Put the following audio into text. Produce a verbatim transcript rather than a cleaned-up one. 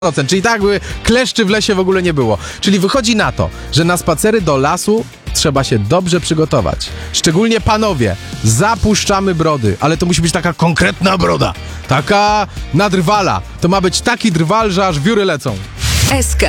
Czyli tak jakby kleszczy w lesie w ogóle nie było. Czyli wychodzi na to, że na spacery do lasu trzeba się dobrze przygotować. Szczególnie panowie, zapuszczamy brody, ale to musi być taka konkretna broda. Taka na drwala. To ma być taki drwal, że aż wióry lecą. S K